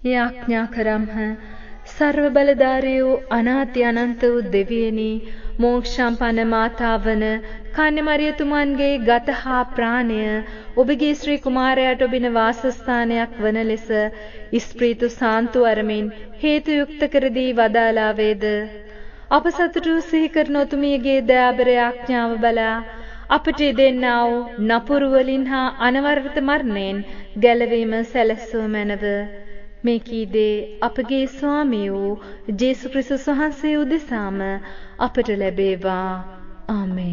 යාඥා කරම්හ. සර්ව බලධාරී වූ අනාති අනන්ත වූ දෙවියනි, මෝක්ෂම්පන්න මාතාවන කන්‍යමරියතුමන්ගේ ගත හා ප්‍රාණය ඔබගේ ශ්‍රී කුමාරයාට ඔබින වාසස්ථානයක් වන ලෙස ඉස්ප්‍රීතු සාන්තු අරමින් හේතු යුක්ත කර දී වදාලා වේද. අප සතුටු සිහි කරන ඔතුමියගේ දයාබර යාඥාව බලා අපට දෙන්නා වූ නපුරු වලින් හා අනවරත මරණයෙන් ගැලවීම සැලැස්සුව මැනව. මේ කීදේ අපගේ ස්වාමී වූ ජේසු ක්‍රිස්තුස් වහන්සේ උදෙසාම අපට ලැබේවා. ආමේන්.